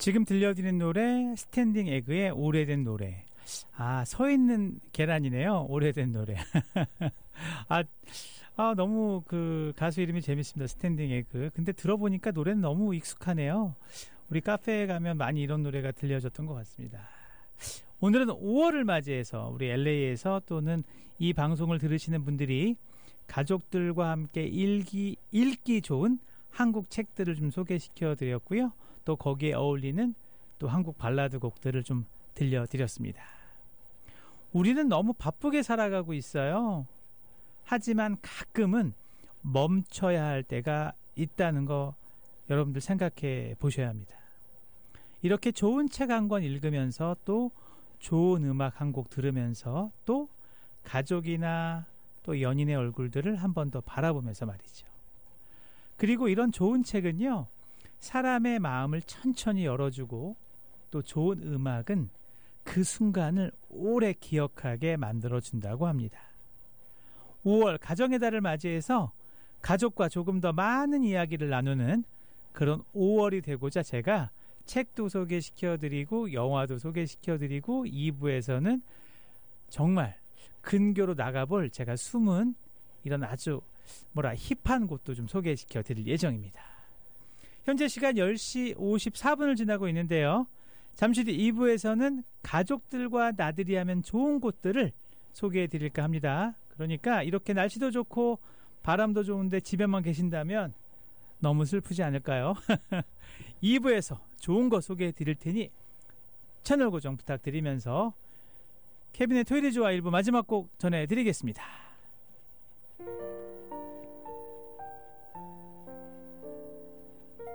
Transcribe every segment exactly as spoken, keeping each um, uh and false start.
지금 들려드리는 노래 스탠딩 에그의 오래된 노래. 아, 서 있는 계란이네요. 오래된 노래. 아, 아, 너무 그 가수 이름이 재밌습니다. 스탠딩 에그. 근데 들어보니까 노래는 너무 익숙하네요. 우리 카페에 가면 많이 이런 노래가 들려졌던 것 같습니다. 오늘은 오월을 맞이해서 우리 엘에이에서 또는 이 방송을 들으시는 분들이 가족들과 함께 읽기, 읽기 좋은 한국 책들을 좀 소개시켜 드렸고요. 또 거기에 어울리는 또 한국 발라드 곡들을 좀 들려드렸습니다. 우리는 너무 바쁘게 살아가고 있어요. 하지만 가끔은 멈춰야 할 때가 있다는 거 여러분들 생각해 보셔야 합니다. 이렇게 좋은 책 한 권 읽으면서 또 좋은 음악 한 곡 들으면서 또 가족이나 또 연인의 얼굴들을 한 번 더 바라보면서 말이죠. 그리고 이런 좋은 책은요, 사람의 마음을 천천히 열어주고 또 좋은 음악은 그 순간을 오래 기억하게 만들어준다고 합니다. 오월 가정의 달을 맞이해서 가족과 조금 더 많은 이야기를 나누는 그런 오월이 되고자 제가 책도 소개시켜드리고 영화도 소개시켜드리고 이 부에서는 정말 근교로 나가볼 제가 숨은 이런 아주 뭐라 힙한 곳도 좀 소개시켜드릴 예정입니다. 현재 시간 열 시 오십사 분을 지나고 있는데요. 잠시 뒤 이 부에서는 가족들과 나들이 하면 좋은 곳들을 소개해드릴까 합니다. 그러니까 이렇게 날씨도 좋고 바람도 좋은데 집에만 계신다면 너무 슬프지 않을까요? 이 부에서 좋은 거 소개해드릴 테니 채널 고정 부탁드리면서 케빈의 토요일이 좋아 일 부 마지막 곡 전해드리겠습니다.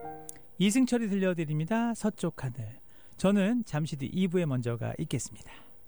이승철이 들려드립니다. 서쪽 하늘. 저는 잠시 뒤 이 부에 먼저 가 있겠습니다.